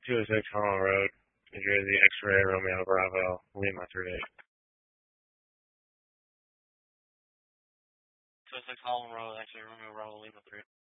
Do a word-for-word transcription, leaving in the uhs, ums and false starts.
two oh six Holland Road, New Jersey, X-ray, Romeo, Bravo, Lima three eight. two oh six Holland Road, X-ray, Romeo, Bravo, Lima three eight.